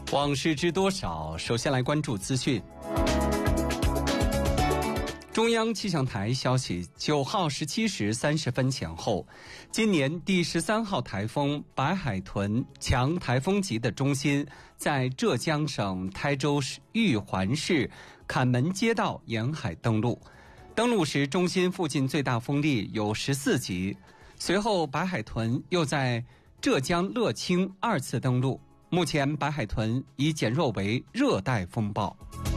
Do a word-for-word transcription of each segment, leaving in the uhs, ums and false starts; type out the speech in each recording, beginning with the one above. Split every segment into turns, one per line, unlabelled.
往事知多少？首先来关注资讯。中央气象台消息，九号十七时三十分前后，今年第十三号台风白海豚强台风级的中心在浙江省台州市玉环市坎门街道沿海登陆。登陆时，中心附近最大风力有十四级。随后，白海豚又在浙江乐清二次登陆。目前，白海豚已减弱为热带风暴。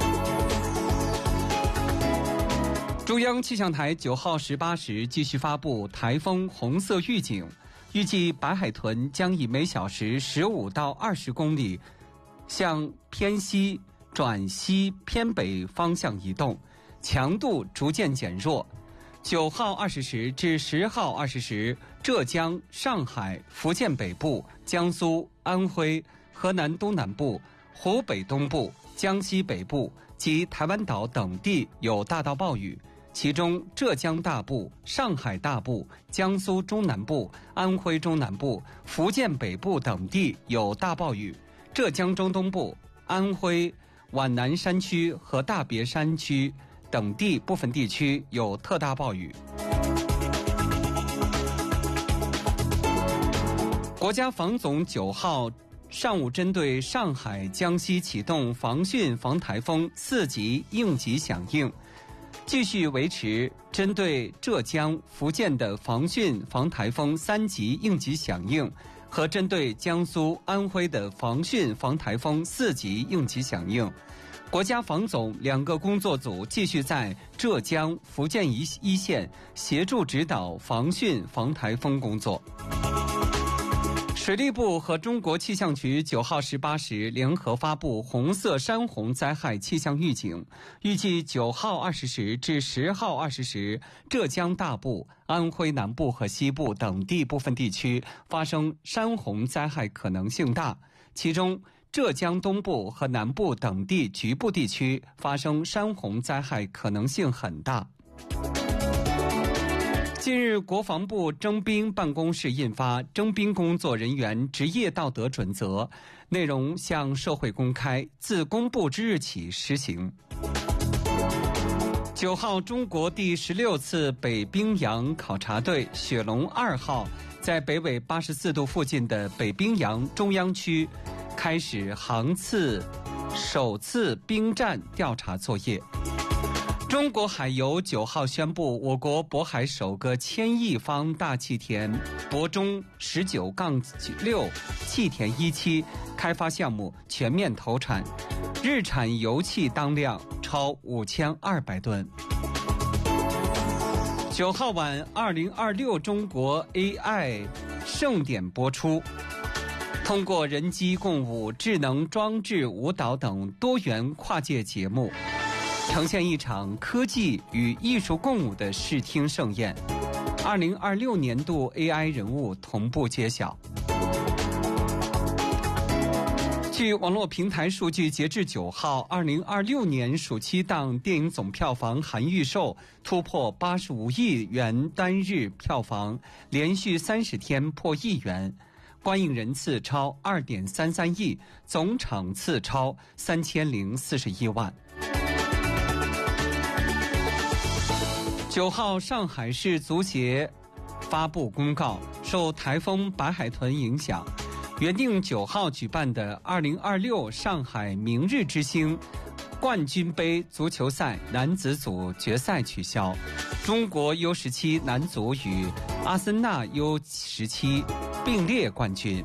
中央气象台九号十八时继续发布台风红色预警，预计白海豚将以每小时十五到二十公里向偏西转西偏北方向移动，强度逐渐减弱。九号二十时至十号二十时，浙江、上海、福建北部、江苏、安徽、河南东南部、湖北东部、江西北部及台湾岛等地有大到暴雨，其中浙江大部、上海大部、江苏中南部、安徽中南部、福建北部等地有大暴雨，浙江中东部、安徽皖南山区和大别山区等地部分地区有特大暴雨。国家防总九号上午针对上海、江西启动防汛防台风四级应急响应，继续维持针对浙江、福建的防汛防台风三级应急响应和针对江苏、安徽的防汛防台风四级应急响应。国家防总两个工作组继续在浙江、福建一一线协助指导防汛防台风工作。水利部和中国气象局九号十八时联合发布红色山洪灾害气象预警，预计九号二十时至十号二十时，浙江大部、安徽南部和西部等地部分地区发生山洪灾害可能性大，其中浙江东部和南部等地局部地区发生山洪灾害可能性很大。近日，国防部征兵办公室印发《征兵工作人员职业道德准则》，内容向社会公开，自公布之日起施行。九号，中国第十六次北冰洋考察队雪龙二号在北纬八十四度附近的北冰洋中央区开始航次首次冰战调查作业。中国海油九号宣布，我国渤海首个千亿方大气田渤中十九杠六气田一期开发项目全面投产，日产油气当量超五千二百吨。九号晚，二零二六中国 A I 盛典播出，通过人机共舞、智能装置舞蹈等多元跨界节目，呈现一场科技与艺术共舞的视听盛宴。二零二六年度 A I 人物同步揭晓。据网络平台数据，截至九号，二零二六年暑期档电影总票房含预售突破八十五亿元单日票房，连续三十天破亿元，观影人次超二点三三亿，总场次超三千零四十一万。九号，上海市足协发布公告，受台风白海豚影响，原定九号举办的二零二六上海明日之星冠军杯足球赛男子组决赛取消，中国 U 十七 男足与阿森纳 U 十七 并列冠军。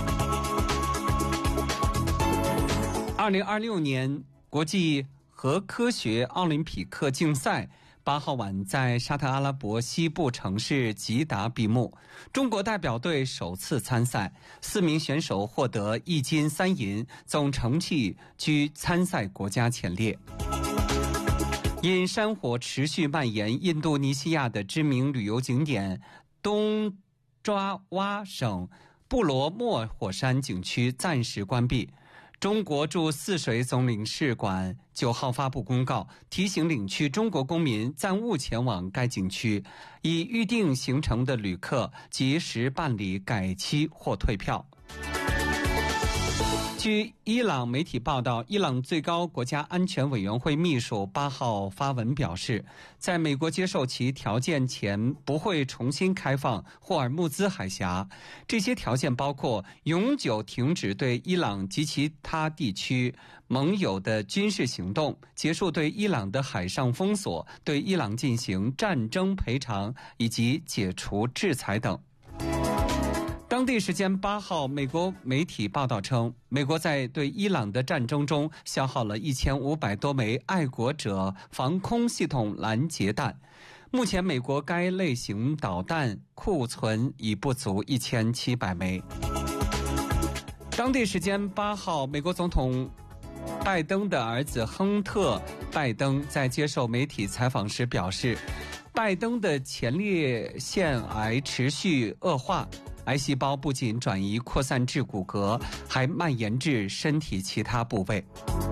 二零二六年国际核科学奥林匹克竞赛八号晚在沙特阿拉伯西部城市吉达闭幕，中国代表队首次参赛，四名选手获得一金三银，总成绩居参赛国家前列。因山火持续蔓延，印度尼西亚的知名旅游景点东爪哇省布罗莫火山景区暂时关闭。中国驻泗水总领事馆九号发布公告，提醒领区中国公民暂勿前往该景区，已预定行程的旅客及时办理改期或退票。 据伊朗媒体报道，伊朗最高国家安全委员会秘书八号发文表示，在美国接受其条件前，不会重新开放霍尔木兹海峡。这些条件包括永久停止对伊朗及其他地区盟友的军事行动，结束对伊朗的海上封锁，对伊朗进行战争赔偿，以及解除制裁等。当地时间八号，美国媒体报道称，美国在对伊朗的战争中消耗了一千五百多枚爱国者防空系统拦截弹。目前，美国该类型导弹库存已不足一千七百枚。当地时间八号，美国总统拜登的儿子亨特·拜登在接受媒体采访时表示，拜登的前列腺癌持续恶化。癌细胞不仅转移扩散至骨骼，还蔓延至身体其他部位。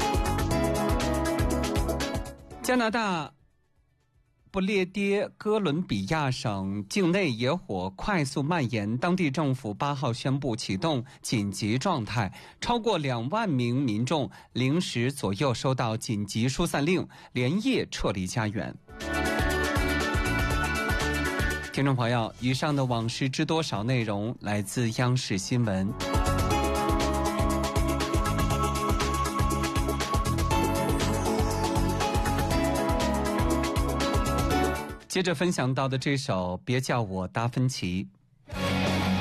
加拿大不列颠哥伦比亚省境内野火快速蔓延，当地政府八号宣布启动紧急状态，超过两万名民众零时左右收到紧急疏散令，连夜撤离家园。听众朋友，以上的往事知多少内容来自央视新闻。接着分享到的这首《别叫我达芬奇》。